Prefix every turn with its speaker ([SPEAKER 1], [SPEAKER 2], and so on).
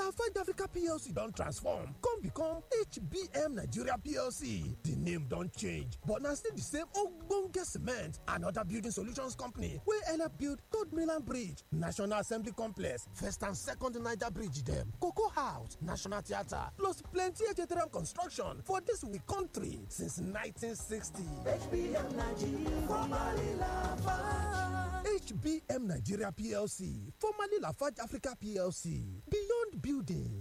[SPEAKER 1] Lafarge Africa PLC don transform come become HBM Nigeria PLC. The name don change but na still the same ogbonge cement and other building solutions company wey help build Third Mainland Bridge, National Assembly Complex, First and Second Niger Bridge dem, Cocoa House, National Theatre plus plenty HTRM construction for dis we country since 1960.
[SPEAKER 2] HBM Nigeria, formerly Lafarge.
[SPEAKER 1] HBM Nigeria PLC, formerly Lafarge Africa PLC, Beyond Building.